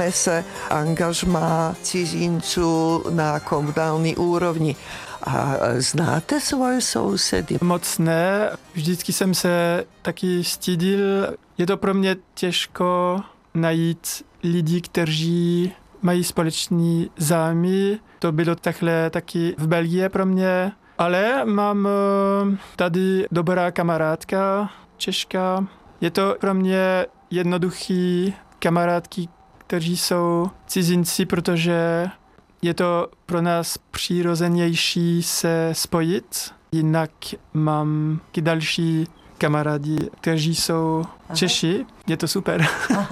se angažmá cizinců na komunální úrovni. A znáte svoje sousedy? Moc ne, vždycky jsem se taky stydil. Je to pro mě těžko najít lidi, kteří mají společný zájmy. To bylo takhle taky v Belgii pro mě. Ale mám tady dobrá kamarádka, Češka. Je to pro mě jednoduchý kamarádky, kteří jsou cizinci, protože je to pro nás přirozenější se spojit. Jinak mám i další kamarádi, kteří jsou Češi. Je to super.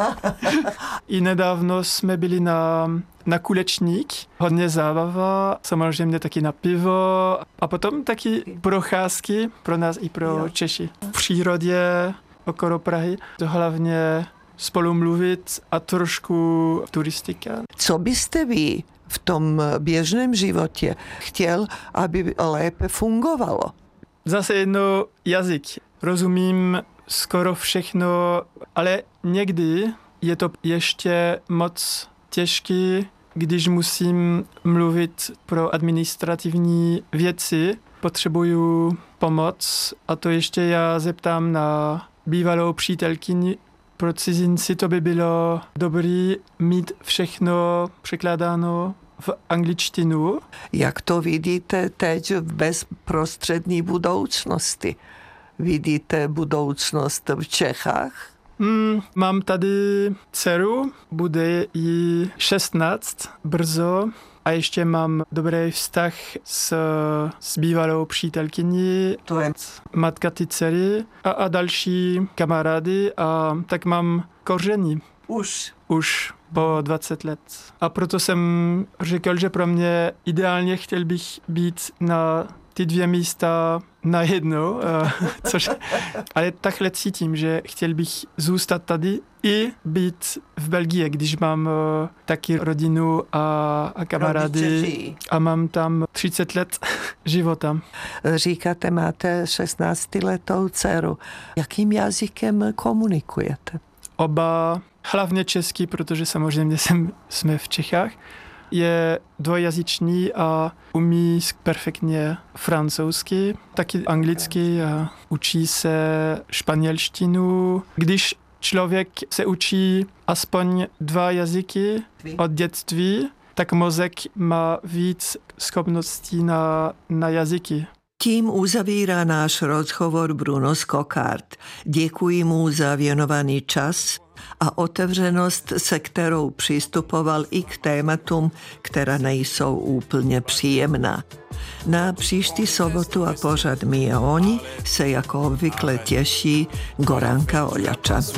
I nedávno jsme byli na Kulečník. Hodně zábava, samozřejmě taky na pivo. A potom taky procházky pro nás i pro Češi. V přírodě okolo Prahy. To hlavně spolu mluvit a trošku turistika. Co byste vy v tom běžném životě chtěl, aby lépe fungovalo? Zase jedno jazyk. Rozumím skoro všechno, ale někdy je to ještě moc těžké, když musím mluvit pro administrativní věci. Potřebuju pomoc a to ještě já zeptám na bývalou přítelkyni. Pro cizinci to by bylo dobré mít všechno překládáno v angličtinu. Jak to vidíte teď v bezprostřední budoucnosti? Vidíte budoucnost v Čechách? Mám tady dceru, bude jí 16 brzo a ještě mám dobrý vztah s bývalou přítelkyní. To je matka ty dcery a další kamarády a tak mám koření. Už po 20 let. A proto jsem řekl, že pro mě ideálně chtěl bych být na ty dvě místa najednou, ale takhle cítím, že chtěl bych zůstat tady i být v Belgii, když mám taky rodinu a kamarády a mám tam 30 let života. Říkáte, máte 16letou dceru. Jakým jazykem komunikujete? Oba, hlavně česky, protože samozřejmě jsme v Čechách. Je dvojjazyčný a umí perfektně francouzsky, taky anglicky a učí se španělštinu. Když člověk se učí aspoň 2 jazyky od dětství, tak mozek má víc schopností na jazyky. Tím uzavírá náš rozhovor Bruno Skokard. Děkuji mu za věnovaný čas a otevřenost, se kterou přistupoval i k tématům, která nejsou úplně příjemná. Na příští sobotu a pořad My a oni se jako obvykle těší Goranka Oljača.